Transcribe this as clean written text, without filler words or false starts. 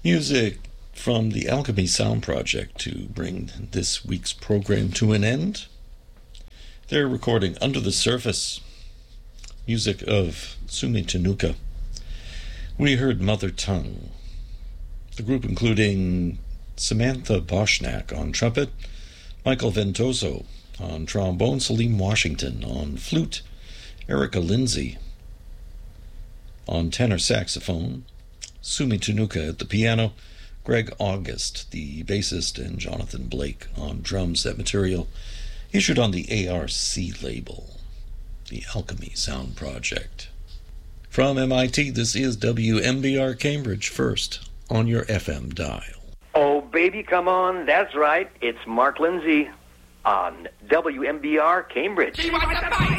Music from the Alchemy Sound Project to bring this week's program to an end. They're recording Under the Surface, music of Sumi Tenuka. We heard Mother Tongue. The group including Samantha Boschnack on trumpet, Michael Ventoso on trombone, Salim Washington on flute, Erica Lindsay on tenor saxophone, Sumi Tenuka at the piano, Greg August, the bassist, and Jonathan Blake on drums. That material issued on the ARC label, the Alchemy Sound Project. From MIT, this is WMBR Cambridge, first on your FM dial. Oh, baby, come on. That's right. It's Mark Lindsay on WMBR Cambridge.